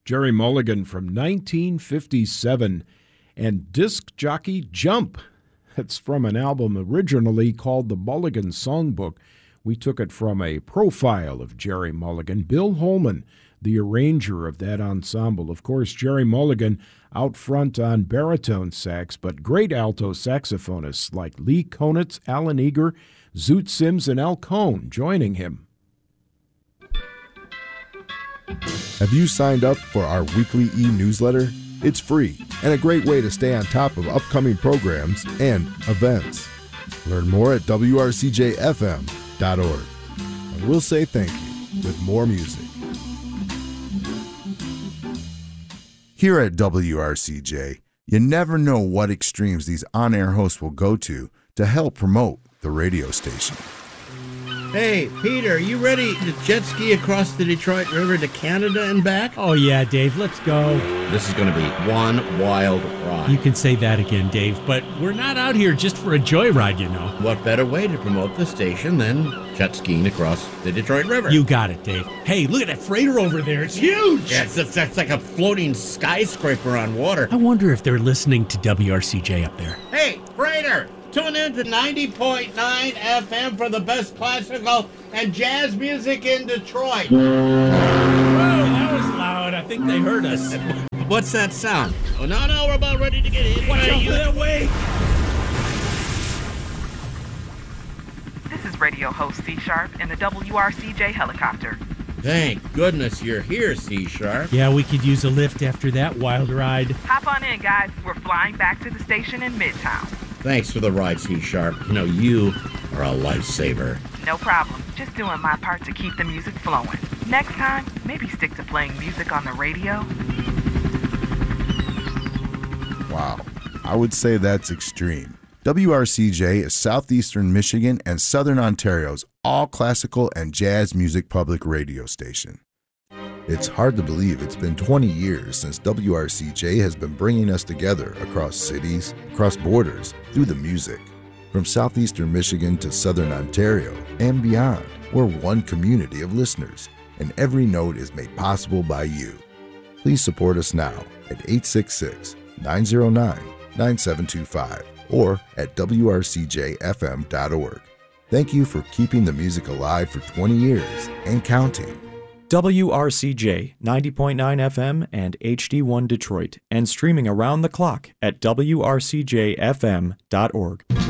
Jerry Mulligan from 1957, and Disc Jockey Jump. That's from an album originally called the Mulligan Songbook. We took it from a profile of Jerry Mulligan. Bill Holman, the arranger of that ensemble. Of course, Jerry Mulligan out front on baritone sax, but great alto saxophonists like Lee Konitz, Alan Eager, Zoot Sims, and Al Cohn joining him. Have you signed up for our weekly e-newsletter? It's free and a great way to stay on top of upcoming programs and events. Learn more at wrcjfm.org. And we'll say thank you with more music. Here at WRCJ, you never know what extremes these on-air hosts will go to help promote the radio station. Hey, Peter, you ready to jet ski across the Detroit River to Canada and back? Oh, yeah, Dave, let's go. This is going to be one wild ride. You can say that again, Dave, but we're not out here just for a joyride, you know. What better way to promote the station than jet skiing across the Detroit River? You got it, Dave. Hey, look at that freighter over there. It's huge. Yeah, it's like a floating skyscraper on water. I wonder if they're listening to WRCJ up there. Hey, freighter! Tune in to 90.9 FM for the best classical and jazz music in Detroit. Whoa, that was loud. I think they heard us. What's that sound? Oh, no, we're about ready to get in. Watch out for that way. This is radio host C-Sharp in the WRCJ helicopter. Thank goodness you're here, C-Sharp. Yeah, we could use a lift after that wild ride. Hop on in, guys. We're flying back to the station in Midtown. Thanks for the ride, C-Sharp. You know, you are a lifesaver. No problem. Just doing my part to keep the music flowing. Next time, maybe stick to playing music on the radio. Wow, I would say that's extreme. WRCJ is Southeastern Michigan and Southern Ontario's all-classical and jazz music public radio station. It's hard to believe it's been 20 years since WRCJ has been bringing us together across cities, across borders, through the music. From Southeastern Michigan to Southern Ontario and beyond, we're one community of listeners, and every note is made possible by you. Please support us now at 866-909-9725 or at wrcjfm.org. Thank you for keeping the music alive for 20 years and counting. WRCJ 90.9 FM and HD1 Detroit, and streaming around the clock at wrcjfm.org.